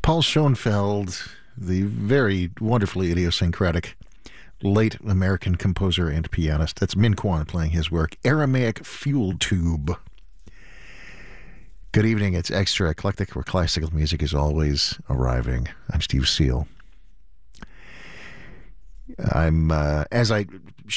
Paul Schoenfeld, the very wonderfully idiosyncratic late American composer and pianist. That's Min Kwan playing his work, Aramaic Fuel Tube. Good evening. It's Extra Eclectic, where classical music is always arriving. I'm Steve Seal. As I